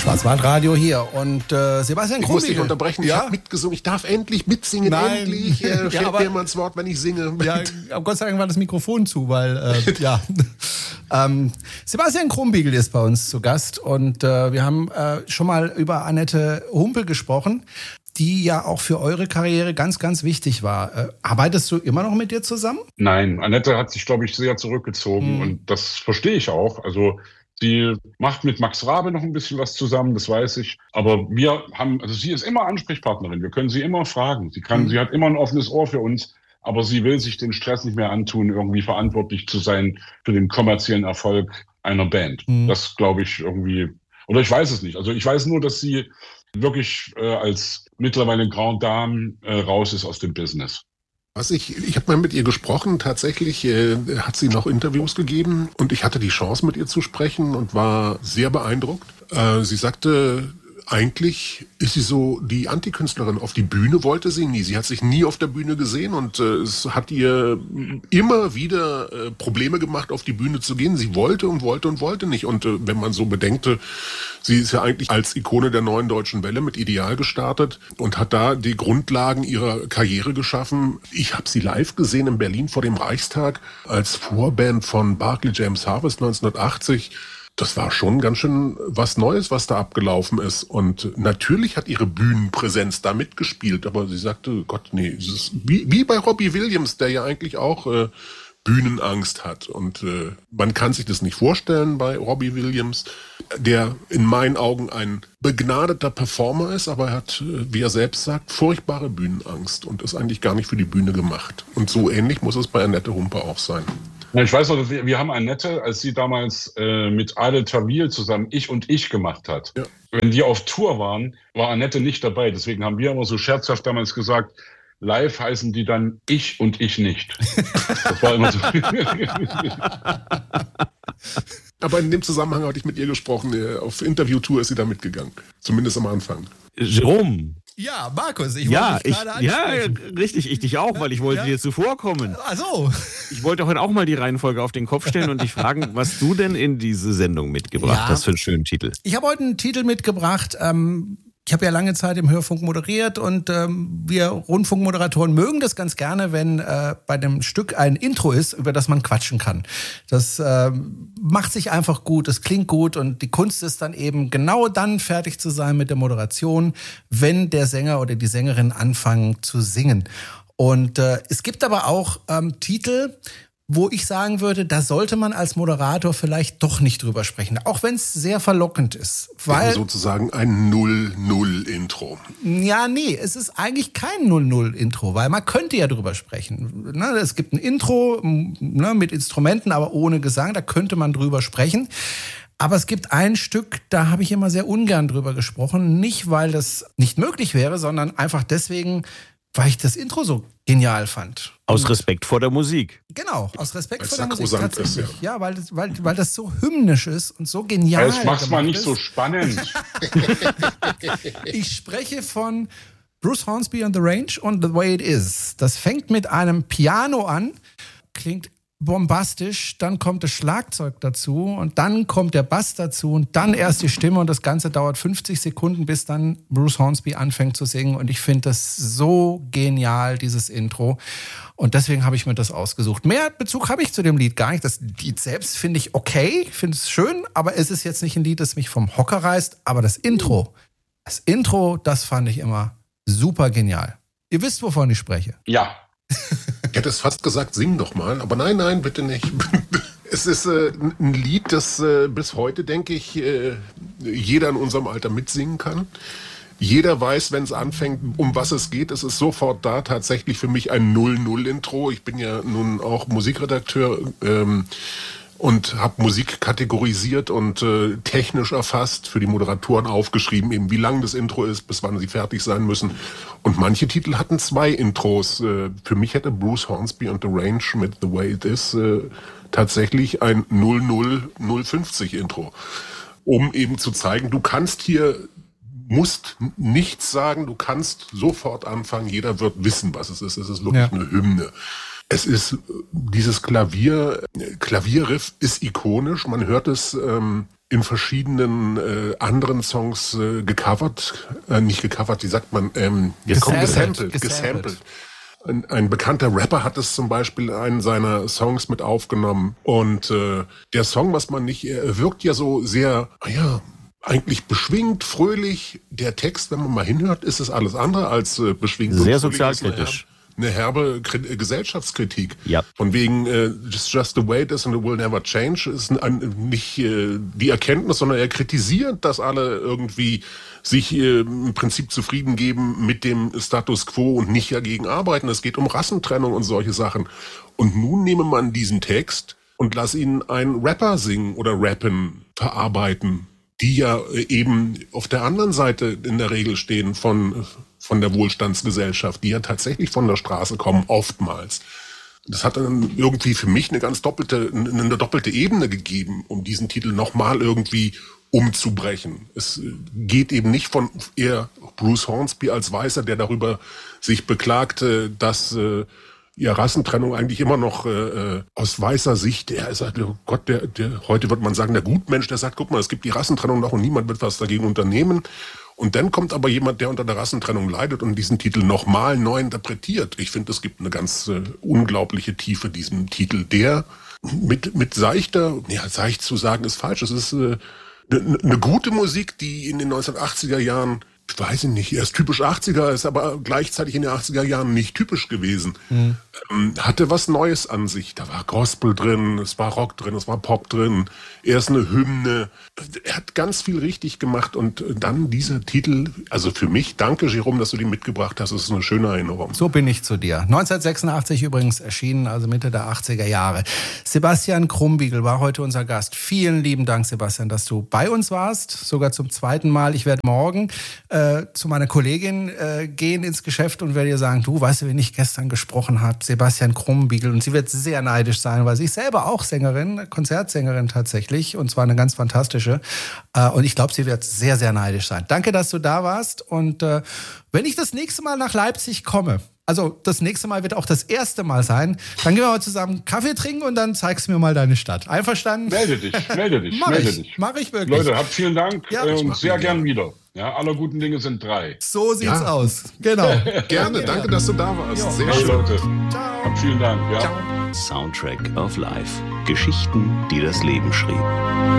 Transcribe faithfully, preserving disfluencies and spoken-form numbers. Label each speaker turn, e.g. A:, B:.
A: Schwarzwaldradio hier und äh, Sebastian Krumbiegel.
B: Ich muss dich unterbrechen, ich
A: ja?
B: habe mitgesungen, ich darf endlich mitsingen,
A: Nein.
B: endlich. Äh, fällt
A: ja, aber,
B: mir immer ins Wort, wenn ich singe.
A: Ja, aber Gott sei Dank war das Mikrofon zu, weil, äh, ja. ähm, Sebastian Krumbiegel ist bei uns zu Gast und äh, wir haben äh, schon mal über Annette Humpel gesprochen, die ja auch für eure Karriere ganz, ganz wichtig war. Äh, arbeitest du immer noch mit dir zusammen?
C: Nein, Annette hat sich, glaube ich, sehr zurückgezogen mhm. und das verstehe ich auch. Also sie macht mit Max Rabe noch ein bisschen was zusammen, das weiß ich. Aber wir haben, also sie ist immer Ansprechpartnerin. Wir können sie immer fragen. Sie kann, mhm. sie hat immer ein offenes Ohr für uns. Aber sie will sich den Stress nicht mehr antun, irgendwie verantwortlich zu sein für den kommerziellen Erfolg einer Band. Mhm. Das glaube ich irgendwie, oder ich weiß es nicht. Also ich weiß nur, dass sie wirklich äh, als mittlerweile Grande Dame äh, raus ist aus dem Business.
B: Was ich, ich habe mal mit ihr gesprochen, tatsächlich äh, hat sie noch Interviews gegeben und ich hatte die Chance mit ihr zu sprechen und war sehr beeindruckt. Äh, sie sagte, eigentlich ist sie so die Antikünstlerin. Auf die Bühne wollte sie nie. Sie hat sich nie auf der Bühne gesehen und äh, es hat ihr immer wieder äh, Probleme gemacht, auf die Bühne zu gehen. Sie wollte und wollte und wollte nicht. Und äh, wenn man so bedenkt, äh, sie ist ja eigentlich als Ikone der neuen deutschen Welle mit Ideal gestartet und hat da die Grundlagen ihrer Karriere geschaffen. Ich habe sie live gesehen in Berlin vor dem Reichstag als Vorband von Barclay James Harvest neunzehnhundertachtzig. Das war schon ganz schön was Neues, was da abgelaufen ist. Und natürlich hat ihre Bühnenpräsenz da mitgespielt. Aber sie sagte, Gott, nee, es ist wie, wie bei Robbie Williams, der ja eigentlich auch äh, Bühnenangst hat. Und äh, man kann sich das nicht vorstellen bei Robbie Williams, der in meinen Augen ein begnadeter Performer ist, aber er hat, wie er selbst sagt, furchtbare Bühnenangst und ist eigentlich gar nicht für die Bühne gemacht. Und so ähnlich muss es bei Annette Humpel auch sein.
C: Ja, ich weiß noch, wir, wir haben Annette, als sie damals äh, mit Adel Tawil zusammen Ich und Ich gemacht hat. Ja. Wenn die auf Tour waren, war Annette nicht dabei. Deswegen haben wir immer so scherzhaft damals gesagt, live heißen die dann Ich und Ich nicht. Das war immer so.
B: Aber in dem Zusammenhang hatte ich mit ihr gesprochen. Auf Interviewtour ist sie da mitgegangen. Zumindest am Anfang.
D: Jerome.
A: Ja, Markus, ich
D: ja,
A: wollte dich gerade ansprechen.
D: Ja, richtig, ich dich auch, weil ich wollte ja. dir zuvorkommen.
A: Ach so.
D: Ich wollte heute auch mal die Reihenfolge auf den Kopf stellen und dich fragen, was du denn in diese Sendung mitgebracht ja. hast für einen schönen Titel.
A: Ich habe heute einen Titel mitgebracht, ähm, ich habe ja lange Zeit im Hörfunk moderiert und ähm, wir Rundfunkmoderatoren mögen das ganz gerne, wenn äh, bei dem Stück ein Intro ist, über das man quatschen kann. Das äh, macht sich einfach gut, es klingt gut und die Kunst ist dann eben genau dann fertig zu sein mit der Moderation, wenn der Sänger oder die Sängerin anfangen zu singen. Und äh, es gibt aber auch ähm, Titel, wo ich sagen würde, da sollte man als Moderator vielleicht doch nicht drüber sprechen, auch wenn es sehr verlockend ist. Weil
B: ja, sozusagen ein null null Intro.
A: Ja, nee, es ist eigentlich kein null null Intro, weil man könnte ja drüber sprechen. Ne, es gibt ein Intro ne, mit Instrumenten, aber ohne Gesang, da könnte man drüber sprechen. Aber es gibt ein Stück, da habe ich immer sehr ungern drüber gesprochen. Nicht, weil das nicht möglich wäre, sondern einfach deswegen, weil ich das Intro so genial fand.
D: Aus Respekt vor der Musik.
A: Genau, aus Respekt
B: Als
A: vor der Musik tatsächlich.
B: Ist, ja,
A: ja weil, das, weil, weil das so hymnisch ist und so genial.
C: Jetzt mach's mal nicht
A: ist.
C: so spannend.
A: Ich spreche von Bruce Hornsby on the Range und The Way It Is. Das fängt mit einem Piano an, klingt bombastisch, dann kommt das Schlagzeug dazu und dann kommt der Bass dazu und dann erst die Stimme und das Ganze dauert fünfzig Sekunden, bis dann Bruce Hornsby anfängt zu singen und ich finde das so genial, dieses Intro und deswegen habe ich mir das ausgesucht. Mehr Bezug habe ich zu dem Lied gar nicht. Das Lied selbst finde ich okay, ich finde es schön, aber es ist jetzt nicht ein Lied, das mich vom Hocker reißt, aber das Intro, das Intro, das fand ich immer super genial. Ihr wisst, wovon ich spreche.
C: Ja.
B: Ich hätte es fast gesagt, sing doch mal, aber nein, nein, bitte nicht. Es ist äh, ein Lied, das äh, bis heute, denke ich, äh, jeder in unserem Alter mitsingen kann. Jeder weiß, wenn es anfängt, um was es geht. Es ist sofort da, tatsächlich für mich ein null null Intro. Ich bin ja nun auch Musikredakteur ähm, und habe Musik kategorisiert und äh, technisch erfasst, für die Moderatoren aufgeschrieben, eben wie lang das Intro ist, bis wann sie fertig sein müssen. Und manche Titel hatten zwei Intros. Äh, für mich hätte Bruce Hornsby und The Range mit The Way It Is äh, tatsächlich ein null null null fünfzig Intro, um eben zu zeigen, du kannst hier, musst nichts sagen, du kannst sofort anfangen, jeder wird wissen, was es ist. Es ist wirklich ja. eine Hymne. Es ist, dieses Klavier, Klavierriff ist ikonisch. Man hört es ähm, in verschiedenen äh, anderen Songs äh, gecovert, äh, nicht gecovert, wie sagt man, ähm, jetzt kommt gesampelt, gesampelt. Ein, ein bekannter Rapper hat es zum Beispiel in einen seiner Songs mit aufgenommen. Und äh, der Song, was man nicht, er wirkt ja so sehr, ja, eigentlich beschwingt, fröhlich. Der Text, wenn man mal hinhört, ist es alles andere als äh, beschwingt.
D: Sehr sozialkritisch.
B: Eine herbe Kri- Gesellschaftskritik.
D: Ja.
B: Von wegen, äh, it's just the way it is and it will never change, ist ein, nicht äh, die Erkenntnis, sondern er kritisiert, dass alle irgendwie sich äh, im Prinzip zufrieden geben mit dem Status quo und nicht dagegen arbeiten. Es geht um Rassentrennung und solche Sachen. Und nun nehme man diesen Text und lass ihn einen Rapper singen oder rappen, verarbeiten, die ja äh, eben auf der anderen Seite in der Regel stehen von von der Wohlstandsgesellschaft, die ja tatsächlich von der Straße kommen, oftmals. Das hat dann irgendwie für mich eine ganz doppelte, eine doppelte Ebene gegeben, um diesen Titel nochmal irgendwie umzubrechen. Es geht eben nicht von eher Bruce Hornsby als Weißer, der darüber sich beklagte, dass äh, ja, Rassentrennung eigentlich immer noch äh, aus weißer Sicht, der ist halt, oh Gott, der, der, heute wird man sagen, der Gutmensch, der sagt, guck mal, es gibt die Rassentrennung noch und niemand wird was dagegen unternehmen. Und dann kommt aber jemand, der unter der Rassentrennung leidet und diesen Titel nochmal neu interpretiert. Ich finde, es gibt eine ganz äh, unglaubliche Tiefe diesem Titel, der mit, mit seichter, ja, seicht zu sagen ist falsch, es ist äh, eine, eine gute Musik, die in den neunzehnhundertachtziger Jahren, ich weiß nicht, er ist typisch achtziger, ist aber gleichzeitig in den achtziger Jahren nicht typisch gewesen. Mhm. Ähm, hatte was Neues an sich. Da war Gospel drin, es war Rock drin, es war Pop drin. Er ist eine Hymne. Er hat ganz viel richtig gemacht und dann dieser Titel, also für mich, danke Jerome, dass du den mitgebracht hast, das ist eine schöne Erinnerung.
A: So bin ich zu dir. neunzehnhundertsechsundachtzig übrigens erschienen, also Mitte der achtziger Jahre. Sebastian Krumbiegel war heute unser Gast. Vielen lieben Dank, Sebastian, dass du bei uns warst, sogar zum zweiten Mal. Ich werde morgen äh, zu meiner Kollegin äh, gehen ins Geschäft und werde ihr sagen, du, weißt du, wen ich gestern gesprochen habe? Sebastian Krumbiegel. Und sie wird sehr neidisch sein, weil sie ist selber auch Sängerin, Konzertsängerin tatsächlich, und zwar eine ganz fantastische. Äh, und ich glaube, sie wird sehr, sehr neidisch sein. Danke, dass du da warst. Und äh, wenn ich das nächste Mal nach Leipzig komme, also das nächste Mal wird auch das erste Mal sein, dann gehen wir mal zusammen Kaffee trinken und dann zeigst du mir mal deine Stadt. Einverstanden?
C: Melde dich, melde dich,
A: Mach
C: melde
A: ich,
C: dich.
A: Mach ich wirklich.
C: Leute, habt vielen Dank
A: Ja,
C: äh,
A: ich
C: und sehr gern wieder. Ja, aller guten Dinge sind drei.
A: So sieht's
B: Ja.
A: aus. Genau.
B: Gerne, danke, dass du da warst.
A: Jo.
B: Sehr
C: Hey
B: schön.
C: Leute,
A: Ciao.
C: habt vielen Dank. Ja.
A: Ciao.
D: Soundtrack of Life. Geschichten, die das Leben schrieben.